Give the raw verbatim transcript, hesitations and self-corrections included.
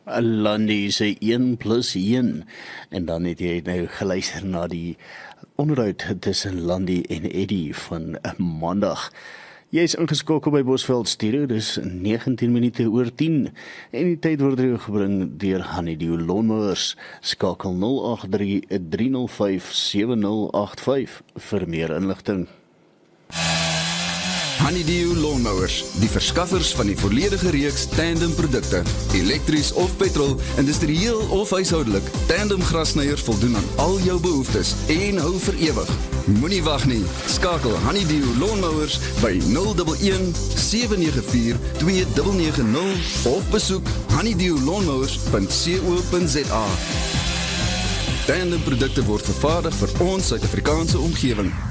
Landy se een plus een. En dan het jy nou geluister na die onderhoud tussen Landy en Eddie van Maandag. Jy is ingeskakel by Bosveld Studio, dis negentien minute oor tien. En die tyd word jou gebring deur Honeydew Lawnmowers. Skakel nul agt drie, drie nul vyf, sewe nul agt vyf vir meer inligting. Honeydew Lawnmowers, die verskaffers van die volledige reeks tandem produkte, elektries of petrol, industrieel of huishoudelik. Tandem grassnyers voldoen aan al jou behoeftes en hou vir ewig. Moenie wag nie. Skakel Honeydew Lawnmowers by nul een een, sewe nege vier, twee nege nege nul of besoek honeydew lawnmowers punt co punt za. Tandem produkte word vervaardig vir ons Suid-Afrikaanse omgewing.